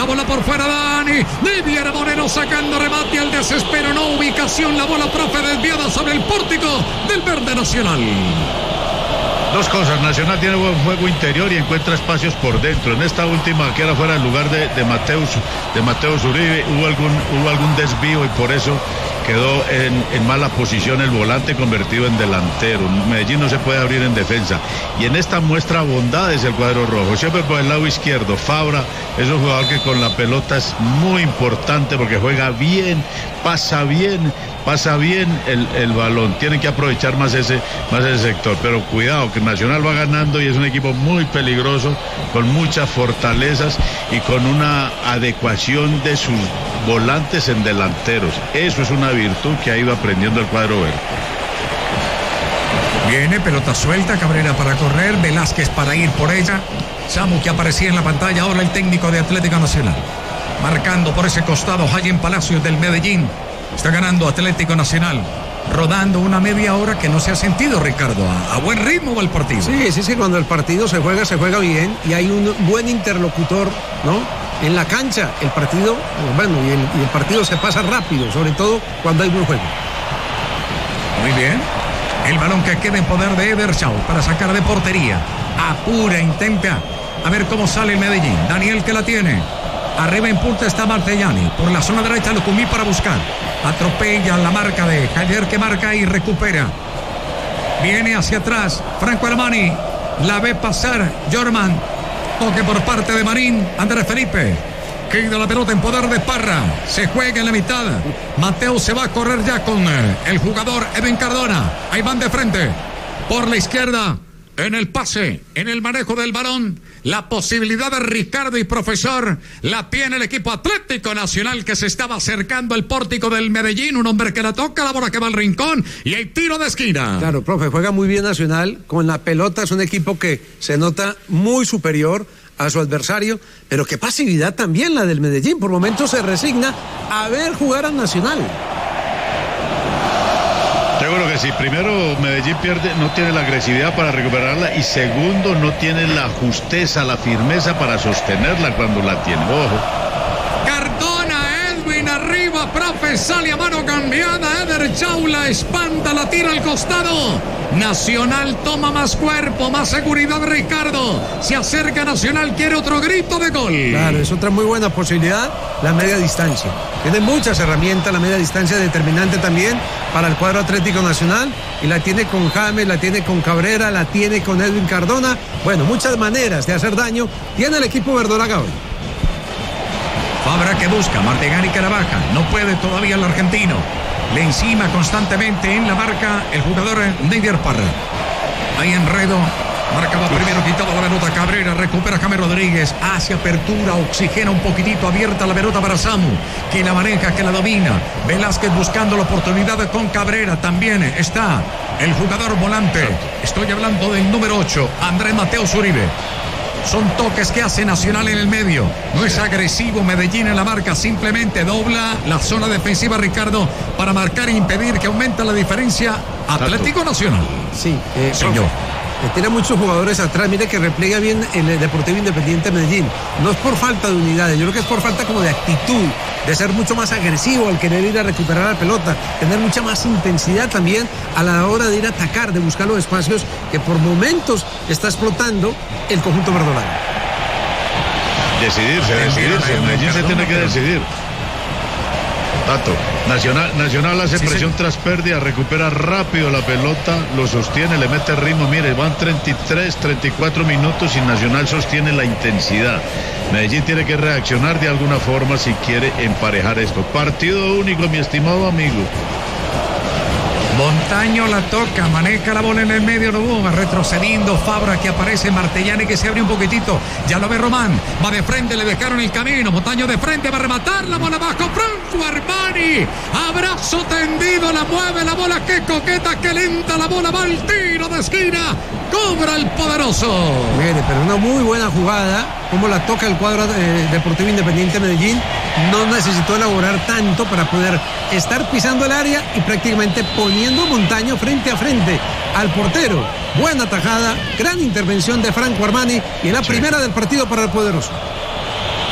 La bola por fuera, Dani. Didier Moreno sacando remate al desespero. No ubicación. La bola, profe, desviada sobre el pórtico del verde Nacional. Dos cosas, Nacional tiene buen juego interior y encuentra espacios por dentro. En esta última, que era fuera del lugar de Mateus Uribe, hubo algún desvío y por eso quedó en mala posición el volante convertido en delantero. Medellín no se puede abrir en defensa. Y en esta muestra bondades el cuadro rojo. Siempre por el lado izquierdo. Fabra es un jugador que con la pelota es muy importante porque juega bien, pasa bien el balón. Tienen que aprovechar más ese sector. Pero cuidado, que Nacional va ganando y es un equipo muy peligroso, con muchas fortalezas y con una adecuación de sus volantes en delanteros. Eso es una virtud que ha ido aprendiendo el cuadro verde. Viene pelota suelta, Cabrera para correr, Velázquez para ir por ella. Samu, que aparecía en la pantalla ahora, el técnico de Atlético Nacional. Marcando por ese costado Hayen Palacios del Medellín. Está ganando Atlético Nacional. Rodando una media hora que no se ha sentido, Ricardo. A buen ritmo va el partido. Sí, cuando el partido se juega bien y hay un buen interlocutor, ¿no? En la cancha, el partido, bueno, y el partido se pasa rápido, sobre todo cuando hay buen juego. Muy bien. El balón que queda en poder de Eder Chau para sacar de portería. Apura, intenta. A ver cómo sale el Medellín. Daniel, que la tiene. Arriba en punta está Martellani. Por la zona derecha Lucumí para buscar. Atropella la marca de Javier, que marca y recupera. Viene hacia atrás Franco Armani. La ve pasar Jorman. Toque por parte de Marín. Andrés Felipe. Queda la pelota en poder de Parra. Se juega en la mitad. Mateo se va a correr ya con el jugador Edwin Cardona. Ahí van de frente. Por la izquierda. En el pase, en el manejo del balón, la posibilidad de Ricardo y Profesor la tiene el equipo Atlético Nacional, que se estaba acercando al pórtico del Medellín. Un hombre que la toca, la bola que va al rincón y hay tiro de esquina. Claro, profe, juega muy bien Nacional. Con la pelota es un equipo que se nota muy superior a su adversario, pero qué pasividad también la del Medellín. Por momentos se resigna a ver jugar al Nacional. Seguro que sí. Primero, Medellín pierde, no tiene la agresividad para recuperarla, y segundo, no tiene la justeza, la firmeza para sostenerla cuando la tiene. Ojo. Cardona, Edwin arriba, profe, sale a mano cambiada. Eder Chau la espanta, la tira al costado. Nacional toma más cuerpo, más seguridad, Ricardo. Se acerca Nacional, quiere otro grito de gol. Claro, es otra muy buena posibilidad, la media distancia. Tiene muchas herramientas, la media distancia determinante también para el cuadro Atlético Nacional. Y la tiene con James, la tiene con Cabrera, la tiene con Edwin Cardona. Bueno, muchas maneras de hacer daño tiene el equipo verdolaga hoy. Fabra que busca, Martegani que la baja. No puede todavía el argentino. Le encima constantemente en la marca el jugador Didier Parra. Hay enredo. Marcaba primero, quitaba la pelota Cabrera, recupera James Rodríguez, hace apertura, oxigena un poquitito, abierta la pelota para Samu, que la maneja, que la domina. Velázquez buscando la oportunidad con Cabrera. También está el jugador volante. Estoy hablando del número 8, Andrés Mateo Uribe. Son toques que hace Nacional en el medio. No es agresivo Medellín en la marca, simplemente dobla la zona defensiva, Ricardo, para marcar e impedir que aumente la diferencia Atlético Nacional. Sí, señor. Tiene muchos jugadores atrás. Mire que repliega bien el Deportivo Independiente Medellín. No es por falta de unidades, yo creo que es por falta como de actitud, de ser mucho más agresivo al querer ir a recuperar la pelota, tener mucha más intensidad también a la hora de ir a atacar, de buscar los espacios que por momentos está explotando el conjunto verdolaga. Decidirse. Medellín se tiene que decidir. Tato, Nacional hace presión tras pérdida, recupera rápido la pelota, lo sostiene, le mete ritmo. Mire, van 33, 34 minutos y Nacional sostiene la intensidad. Medellín tiene que reaccionar de alguna forma si quiere emparejar esto. Partido único, mi estimado amigo. Montaño la toca, maneja la bola en el medio, no va retrocediendo. Fabra que aparece, Martellani que se abre un poquitito, ya lo ve Román, va de frente, le dejaron el camino. Montaño de frente, va a rematar, la bola abajo, Franco Armani, abrazo tendido, la mueve la bola, qué coqueta, qué lenta la bola, va al tiro de esquina, cobra el poderoso. Mire, pero una muy buena jugada, como la toca el cuadro Deportivo Independiente Medellín. No necesitó elaborar tanto para poder estar pisando el área y prácticamente poniendo a Montaño frente a frente al portero. Buena tajada, gran intervención de Franco Armani y la primera del partido para el poderoso.